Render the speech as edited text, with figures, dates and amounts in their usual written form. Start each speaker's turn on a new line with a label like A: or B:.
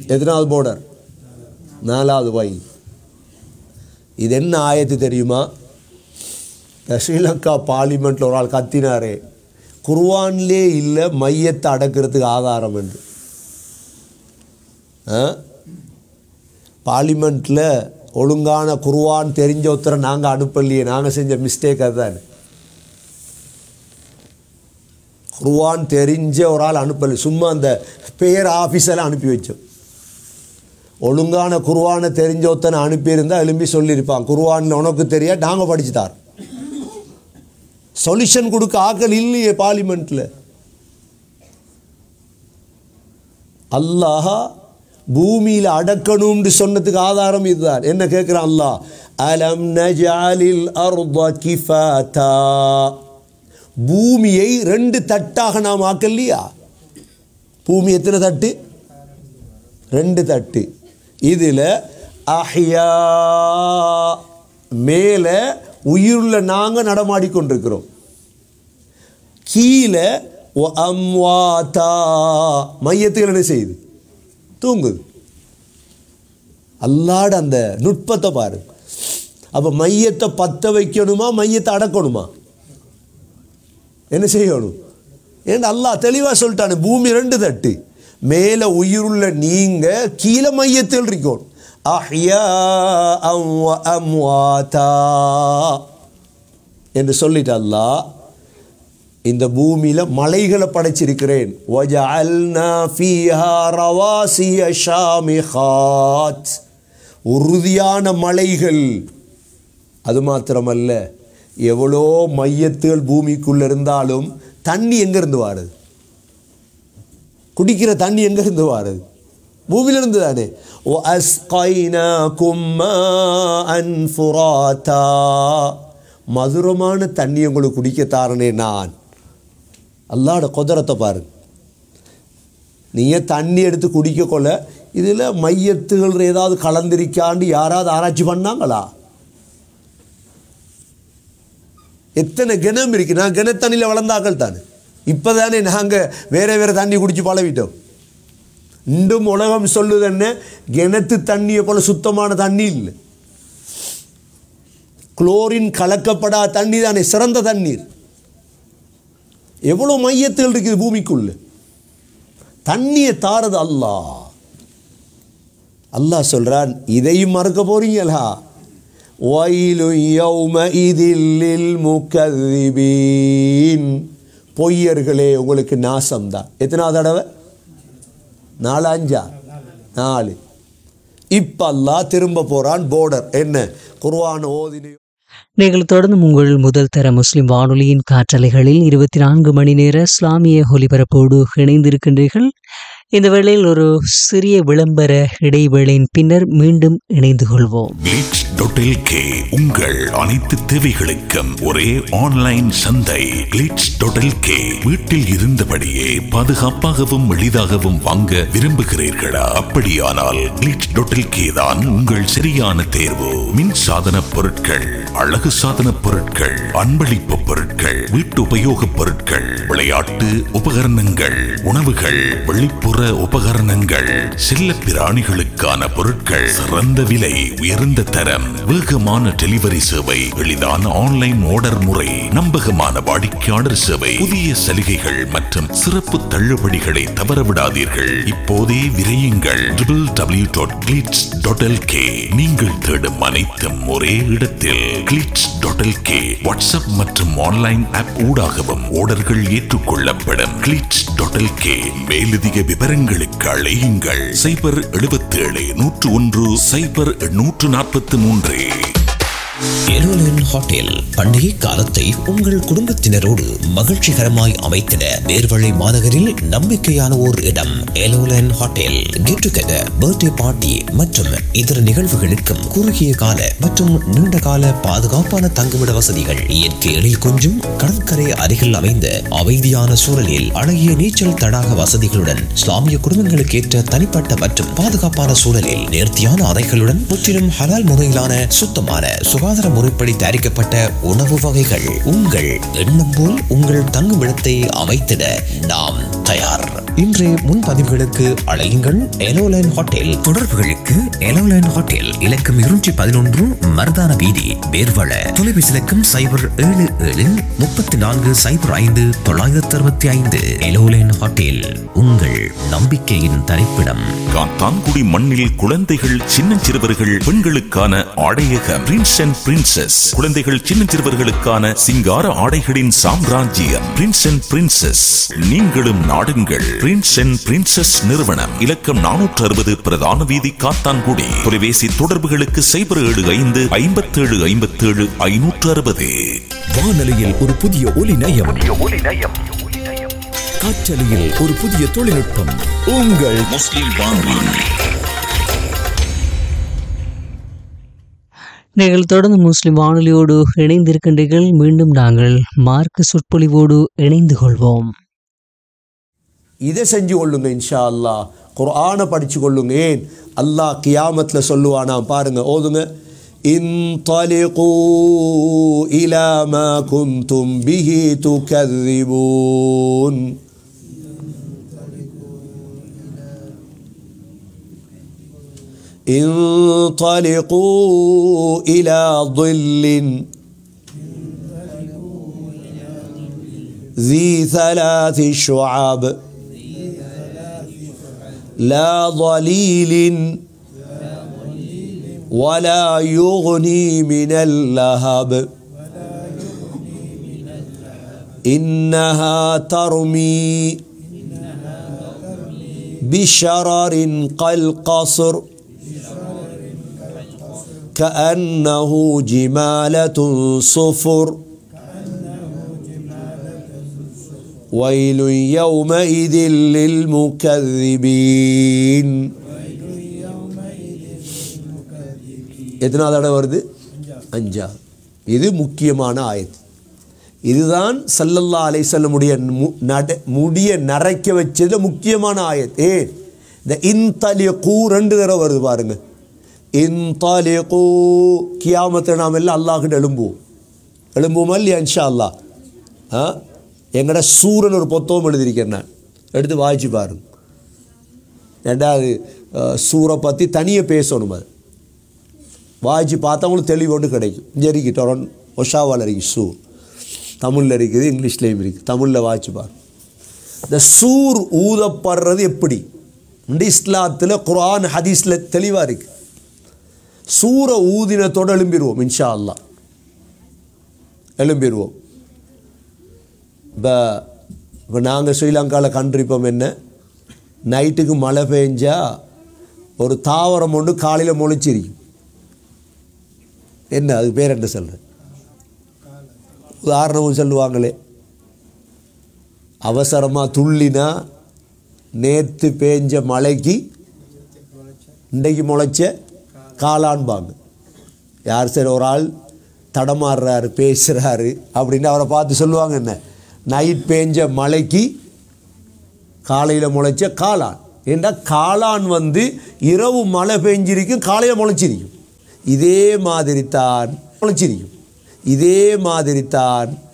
A: எத்தனாவது border? 4வது வாயில். இது என்ன ஆயத்து தெரியுமா? ஸ்ரீலங்கா பார்லிமெண்ட்டில் ஒரு ஆள் கத்தினாரே, குர்ஆன்லே இல்லை மையத்தை அடக்கிறதுக்கு ஆதாரம் என்று. பார்லிமெண்ட்டில் ஒழுங்கான குர்ஆன் தெரிஞ்ச ஒருத்தரை நாங்கள் அனுப்பலையே, நாங்கள் செஞ்ச மிஸ்டேக் அதுதான். குர்ஆன் தெரிஞ்ச ஒரு ஆள் அனுப்பலை, சும்மா அந்த பேர் ஆஃபீஸெல்லாம் அனுப்பி வச்சோம். ஒழுங்கான குர்ஆனை தெரிஞ்ச ஒருத்தனை அனுப்பியிருந்தால் எழும்பி சொல்லியிருப்பான், குர்ஆனில் உனக்கு தெரியா, நாங்கள் படிச்சுட்டார். சொல்யூஷன் கொடுக்க ஆக்கள் இல்லையே பார்லிமெண்ட்டில். அல்லாஹ் பூமியில் அடக்கணும்னு சொன்னதுக்கு ஆதாரம் இதுதான். என்ன கேட்குறான் அல்லாஹ்? அலம் நஜஅலில் அர்த கிஃபாதா, பூமியை 2 தட்டாக நாம் ஆக்கலையா? பூமி எத்தனை தட்டு? 2 தட்டு. இதில் அஹ்யா, மேலே உயிருள்ள நாங்கள் நடமாடிக்கொண்டிருக்கிறோம், கீழே அம்வாதா, மையத்துகள் என்ன செய்யுது? தூங்குது. அல்லாட அந்த நுட்பத்தை பாரு. அப்போ மையத்தை பற்ற வைக்கணுமா, மையத்தை அடக்கணுமா? என்ன செய்யணும்? ஏன்னா அல்லாஹ் தெளிவாக சொல்லிட்டானு, பூமி 2 தட்டு, மேலே உயிருள்ள நீங்கள், கீழே மையத்தில் இருக்கணும். அஹ்யா அம்வாதா என்று சொல்லிட்டு அல்லாஹ் இந்த பூமியில் மலைகளை படைச்சிருக்கிறேன். வஜஅல்னா ஃபீஹா ரவாசிய ஷாமிகாத், உறுதியான மலைகள். அது மாத்திரமல்ல, எவ்வளோ மையத்துகள் பூமிக்குள்ளே இருந்தாலும் தண்ணி எங்கேருந்து வாருது? குடிக்கிற தண்ணி எங்கேருந்து வாருது? பூமியிலிருந்து தானே. وَأَسْقَيْنَاكُمْ مَاءً فُرَاتًا, மதுரமான தண்ணி உங்களுக்கு குடிக்கத்தாரனே நான். அல்லாஹ்வோட குதிரத்தை பாரு. நீங்கள் தண்ணி எடுத்து குடிக்க கொள்ள இதில் மையத்துகள் ஏதாவது கலந்திருக்காண்டு யாராவது ஆராய்ச்சி பண்ணாங்களா? எத்தனை கிணம் இருக்கு? நான் கிணத்தண்ணியில் வளர்ந்தாக்கள் தானே. இப்போ தானே நாங்கள் வேறு தண்ணி குடித்து பழவிட்டோம். இன்றும் உலகம் சொல்லுது என்ன, கிணத்து தண்ணியை போல சுத்தமான தண்ணி இல்லை, குளோரின் கலக்கப்படாத தண்ணி தானே சிறந்த தண்ணீர். எவ்வளோ மையத்தில் இருக்குது பூமிக்குள்ள. தண்ணியை தாரது அல்லாஹ். அல்லாஹ் சொல்றான், இதையும் மறக்க போறீங்களா? வயலு யௌமஇதில் லில் முகذிபீன், பொய்யர்களே உங்களுக்கு நாசம்தான். எத்தனாவது தடவை? 4. இப்ப அல்லாஹ் திரும்ப போறான் border. என்ன? குர்ஆன் ஓதினை.
B: நீங்கள் தொடர்ந்து உங்கள் முதல் தர முஸ்லிம் வானொலியின் காற்றலைகளில் 24 மணி நேர இஸ்லாமிய ஒலிபரப்போடு இணைந்திருக்கின்றீர்கள். இந்த வேளையில் ஒரு சிறிய விளம்பர இடைவேளையின் பின்னர் மீண்டும் இணைந்து கொள்வோம்.
C: glitch.lk, உங்கள் அனைத்து தேவைகளுக்கும் ஒரே ஆன்லைன் சந்தை. glitch.lk, வீட்டில் இருந்தபடியே பாதுகாப்பாகவும் எளிதாகவும் வாங்க விரும்புகிறீர்களா? அப்படியானால் glitch.lk தான் உங்கள் சரியான தேர்வு. மின் சாதன பொருட்கள், அழகு சாதன பொருட்கள், அன்பளிப்பு பொருட்கள், வீட்டு உபயோக பொருட்கள், விளையாட்டு உபகரணங்கள், உணவுகள், வெளிப்புற உபகரணங்கள், செல்ல பிராணிகளுக்கான பொருட்கள், சிறந்த விலை, உயர்ந்த தரம், வேகமான டெலிவரி சேவை, எளிதான ஆன்லைன் ஆர்டர் முறை, நம்பகமான வாடிக்கையாளர் சேவை, புதிய சலுகைகள் மற்றும் சிறப்பு தள்ளுபடிகளை தவறவிடாதீர்கள். இப்போதே விரையுங்கள் www.glitch.lk. நீங்கள் தேடும் அனைத்தும் ஒரே இடத்தில். glitch.lk வாட்ஸ்அப் மற்றும் ஆன்லைன் ஆப் ஊடாகவும் ஆர்டர்கள் ஏற்றுக்கொள்ளப்படும். glitch.lk. மேலதிக விவரங்களுக்கு அழையுங்கள் 077 101 0143.
D: எலோலன் ஹோட்டல் பண்டிகை காலத்தை உங்கள் குடும்பத்தினரோடு மகிழ்ச்சிகரமாய் அமைத்திட நேர்வழி மாநகரில் நம்பிக்கையான ஓர் இடம். எலோலன் hotel get together, birthday party மற்றும் இதர நிகழ்வுகளுக்கும் குறுகிய கால மற்றும் நீண்ட கால பாதுகாப்பான தங்குமிட வசதிகள், இயற்கை எழில் கொஞ்சும் கடற்கரை அருகில் அமைந்த அமைதியான சூழலில் அழகிய நீச்சல் தடாக வசதிகளுடன், இஸ்லாமிய குடும்பங்களுக்கு ஏற்ற தனிப்பட்ட மற்றும் பாதுகாப்பான சூழலில் நேர்த்தியான அறைகளுடன், முற்றிலும் ஹலால் முறையிலான சுத்தமான சுகாதார முறைப்படி தயாரிக்கப்பட்ட உணவு வகைகள். உங்கள் எண்ணம் போல் உங்கள் தங்குமிடத்தை அமைத்திட நாம் தயார். இன்றைய முன்பதிவுகளுக்கு அழையுங்கள் எலோலைன் ஹோட்டல். தொடர்புகளுக்கு எலோலைன் ஹோட்டல் இலக்கம் 211 மருதான வீதி, வேர்வள. தொலைபேசி இலக்கம் 077-3405-965. எலோலைன் ஹோட்டல், உங்கள் நம்பிக்கையின் தரிப்பிடம்.
C: காத்தான்குடி மண்ணில் குழந்தைகள், சின்னஞ்சிறுவர்கள், பெண்களுக்கான ஆடையகம் பிரின்ஸ் அண்ட் பிரின்சஸ். குழந்தைகள், சின்னஞ்சிறுவர்களுக்கான சிங்கார ஆடைகளின் சாம்ராஜ்யம் பிரின்ஸ் அண்ட் பிரின்சஸ். நீங்களும் நாடுங்கள் பிரின்ஸ் அண்ட் பிரின்சஸ் நிறுவனம். இலக்கம் 460 பிரதான வீதி, காத்தான்குடி. தொலைபேசி தொடர்புகளுக்கு 075-57-57-560.
E: வானொலியில் ஒரு புதிய ஒலி நயம், காற்றலையில் ஒரு புதிய தொழில்நுட்பம். உங்கள் முஸ்லிம் வானொலி.
B: நீங்கள் தொடர்ந்து முஸ்லிம் வானொலியோடு இணைந்திருக்கின்றீர்கள். மீண்டும் நாங்கள் மார்க்க சொற்பொழிவோடு இணைந்து கொள்வோம்.
A: இதை செஞ்சு கொள்ளுங்க இன்ஷா அல்லாஹ். குர்ஆனை படிச்சு கொள்ளுங்க. ஏன் அல்லாஹ் கியாமத்தில் சொல்லுவானா பாருங்க, ஓதுங்க. இன்தலிகூ இலா மா குன்தும் பிஹி துகذிபூன். انطلقوا إلى ظل ذي 3 شعاب لا ظليل ولا يغني من اللهب إنها ترمي بشرر كالقصر كأنه جمالة صفر ويل يومئذ للمكذبين. எத்தனாவது தடவை வருது? 5. இது முக்கியமான ஆயத். இதுதான் ஸல்லல்லாஹு அலைஹி வஸல்லம் முடிய நரைக்க வச்சது முக்கியமான ஆயத். இந்த இன்தலிகூ 2 தடவை வருது பாருங்க. இன்தலிகூ, கியாமத்தில் நாம் எல்லாம் அல்லாஹ்கிட்ட எழும்புவோமா இல்லையா இன்ஷா அல்லாஹ். எங்கட சூரன் ஒரு புத்தகம் எழுதியிருக்கேன், நான் எடுத்து வாய்ச்சி பாருங்க. 2வது சூரை பற்றி தனியாக பேசணும். அது வாய்ச்சி பார்த்தா உங்களுக்கு தெளிவு ஒன்று கிடைக்கும். இங்கே இருக்கு டொரன் ஒஷாவால் இருக்குது சூர். தமிழில் இருக்குது, இங்கிலீஷ்லேயும் இருக்குது. தமிழில் வாய்ச்சி பாருங்க. இந்த சூர் ஊதப்படுறது எப்படி இந்த இஸ்லாத்தில் குர்ஆன் ஹதீஸில் தெளிவாக இருக்குது. சூரை ஊதினத்தோடு எழும்பிடுவோம் இன்ஷா அல்லாஹ். எழும்பிடுவோம். இப்போ நாங்கள் ஸ்ரீலங்காவில் கண்டிருப்போம் என்ன, நைட்டுக்கு மழை பெஞ்சா ஒரு தாவரம் ஒன்று காலையில் முளைச்சிருக்கும். என்ன அது பேர் என்ன சொல்கிறேன், உதாரணமும் சொல்லுவாங்களே, அவசரமாக துள்ளினா நேற்று பேஞ்ச மழைக்கு இன்றைக்கு முளைச்ச காளான்பாங்க. யார் சரி ஒரு ஆள் தடமாறுறாரு, பேசுகிறாரு அப்படின்னு அவரை பார்த்து சொல்லுவாங்க என்ன, நைட் பேஞ்ச மழைக்கு காலையில் முளைச்ச காளான். ஏன்னா காளான் இரவு மழை பெஞ்சிருக்கும், காலையில் முளைச்சிருக்கும். இதே மாதிரி தான் முளைச்சிருக்கும். இதே மாதிரி தான்